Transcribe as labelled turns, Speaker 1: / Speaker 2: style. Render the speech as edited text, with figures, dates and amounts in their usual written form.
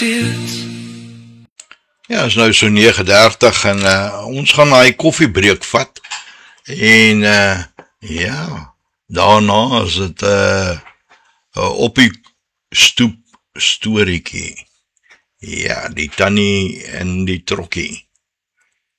Speaker 1: Ja, is nou so 9:30 en ons gaan na die koffiebreek vat. En ja, daarna is het op die stoep storiekie. Ja, die tannie en die trokkie.